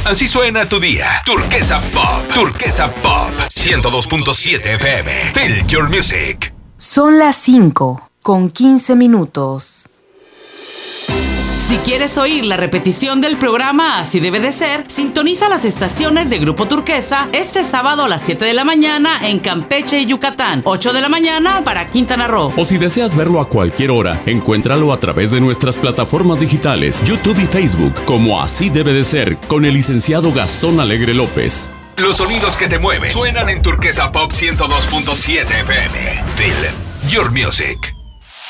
Así suena tu día. Turquesa Pop. Turquesa Pop. 102.7 FM. Feel your music. Son las 5:15. Si quieres oír la repetición del programa Así Debe de Ser, sintoniza las estaciones de Grupo Turquesa este sábado a las 7 de la mañana en Campeche y Yucatán, 8 de la mañana para Quintana Roo. O si deseas verlo a cualquier hora, encuéntralo a través de nuestras plataformas digitales, YouTube y Facebook, como Así Debe de Ser, con el licenciado Gastón Alegre López. Los sonidos que te mueven suenan en Turquesa Pop 102.7 FM. Feel your music.